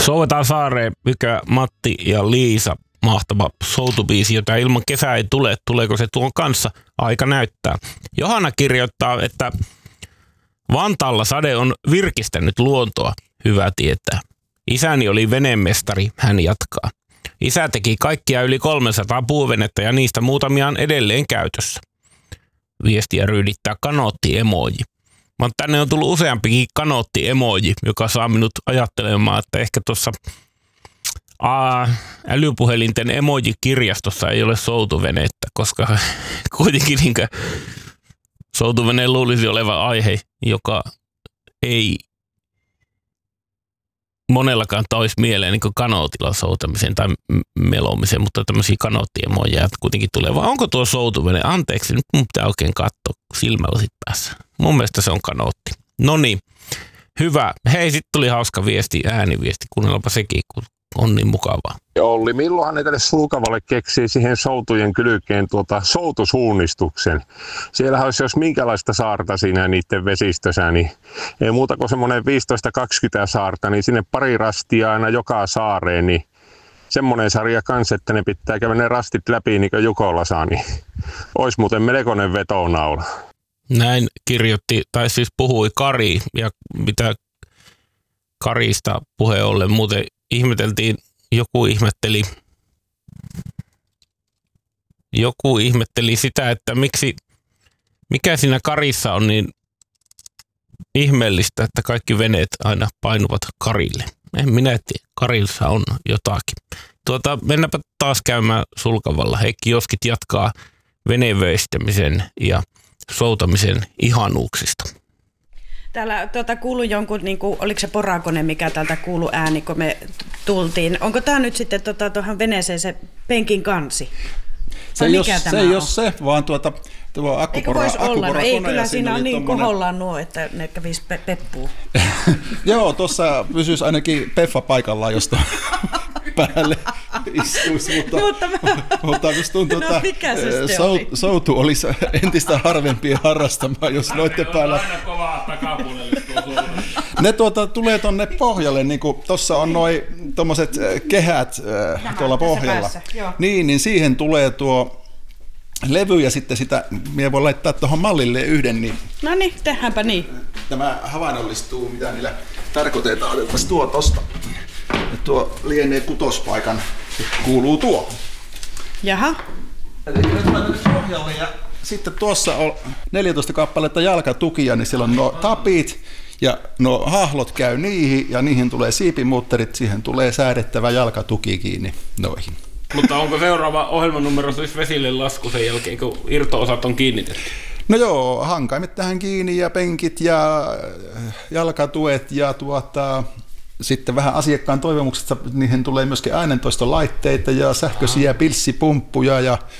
Souvetaan saareen, mikä Matti ja Liisa, mahtava soutubiisi, jota ilman kesää ei tule. Tuleeko se tuon kanssa? Aika näyttää. Johanna kirjoittaa, että Vantaalla sade on virkistänyt luontoa. Hyvä tietää. Isäni oli venemestari, hän jatkaa. Isä teki kaikkia yli 300 puuvenettä ja niistä muutamia on edelleen käytössä. Viestiä ryydittää kanootti-emoji. Tänne on tullut useampikin kanootti-emoji, joka saa minut ajattelemaan, että ehkä tuossa älypuhelinten emoji-kirjastossa ei ole soutuvenettä, koska kuitenkin soutuveneen luulisi olevan aihe, joka ei monellakaan toisi mieleen niin kanootilla soutamisen tai melomisen, mutta tämmöisiä kanoottiemoja kuitenkin tulee. Vai onko tuo soutuvene? Anteeksi, nyt mun pitää oikein katsoa silmälasit päässä. Mun mielestä se on kanootti. Noniin, hyvä. Hei, sitten tuli hauska viesti, ääniviesti. Kuunnellaanpa sekin, kun on niin mukavaa. Olli, milloinhan ne tänne Sulkavalle keksii siihen soutujen kylkeen soutusuunnistuksen? Siellä olisi jos minkälaista saarta siinä niiden vesistössä, niin ei muuta kuin semmoinen 15-20 saarta, niin sinne pari rastia aina joka saareen, niin semmoinen sarja kanssa, että ne pitää käydä ne rastit läpi niin kuin Jukola saa, niin olisi muuten melkoinen vetonaula. Näin kirjoitti, tai siis puhui Kari, ja mitä Karista puheen ollen muuten ihmeteltiin, joku ihmetteli sitä, että mikä siinä Karissa on niin ihmeellistä, että kaikki veneet aina painuvat Karille. En minä tiedä, Karissa on jotakin. Mennäpä taas käymään Sulkavalla. Heikki Joskit jatkaa venevöistämisen ja soutamisen ihanuuksista. Täällä kuului jonkun, niin kuin, oliko se porakone, mikä täältä kuului ääni, kun me tultiin. Onko tämä nyt sitten tuohon veneeseen se penkin kansi? Se ei ole se, vaan tuo eikö voisi olla? No ei, kyllä siinä on niin kohollaan nuo, että ne kävisi peppuu. Joo, tuossa pysyisi ainakin Peffa paikallaan, josta päälle istuisi, mutta just tuntuu, että soutu olisi entistä harvempia harrastamaan, jos noitte päällä. Aina kovaa takapuolelle tuo ne tulee tonne pohjalle, niin kuin tuossa on noi tommoset kehät tuolla pohjalla. Niin siihen tulee tuo levy ja sitten sitä, minä voin laittaa tuohon mallille yhden. Niin no niin, tehdäänpä niin. Tämä havainnollistuu, mitä niillä tarkoitetaan. Otetaan tuo tosta. Ja tuo lienee kutospaikan, kuuluu tuo. Jaha. Eli nyt mä pohjalle ja sitten tuossa on 14 kappaletta jalkatukia, niin siellä on nuo tapit ja nuo hahlot käy niihin ja niihin tulee siipimuutterit, siihen tulee säädettävä jalkatuki kiinni noihin. Mutta onko seuraava ohjelmanumero siis vesille lasku sen jälkeen, kun irto-osat on kiinnitetty? No joo, hankaimet tähän kiinni ja penkit ja jalkatuet ja sitten vähän asiakkaan toivomuksesta niihin tulee myöskin äänentoistolaitteita ja sähköisiä pilssipumppuja ja